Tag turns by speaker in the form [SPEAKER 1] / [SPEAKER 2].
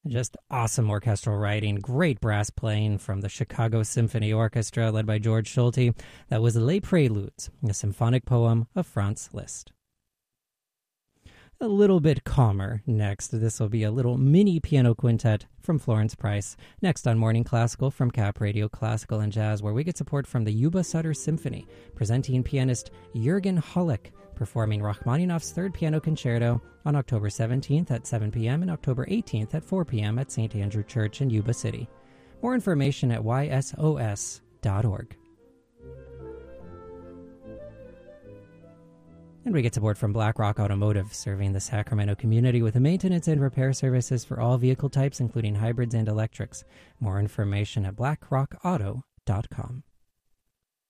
[SPEAKER 1] Just awesome orchestral writing, great brass playing from the Chicago Symphony Orchestra led by George Schulte. That was Les Préludes, a symphonic poem of Franz Liszt. A little bit calmer next. This will be a little mini piano quintet from Florence Price. Next on Morning Classical from Cap Radio Classical and Jazz, where we get support from the Yuba Sutter Symphony, presenting pianist Jürgen Hollick, performing Rachmaninoff's Third Piano Concerto on October 17th at 7 p.m. and October 18th at 4 p.m. at St. Andrew Church in Yuba City. More information at ysos.org. And we get support from BlackRock Automotive, serving the Sacramento community with maintenance and repair services for all vehicle types, including hybrids and electrics. More information at blackrockauto.com.